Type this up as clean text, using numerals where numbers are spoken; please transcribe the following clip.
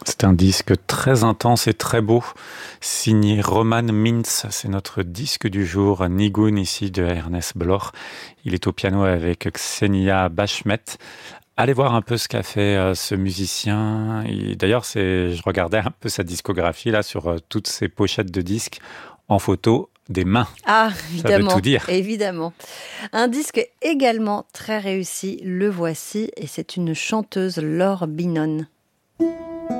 C'est un disque très intense et très beau, signé Roman Mintz. C'est notre disque du jour, Nigun, ici de Ernest Bloch. Il est au piano avec Ksenia Bashmet. Allez voir un peu ce qu'a fait ce musicien. D'ailleurs, je regardais un peu sa discographie là sur toutes ses pochettes de disques en photo des mains. Ah, Ça veut évidemment, tout dire. évidemment. Un disque également très réussi, le voici, et c'est une chanteuse, Laure Binon.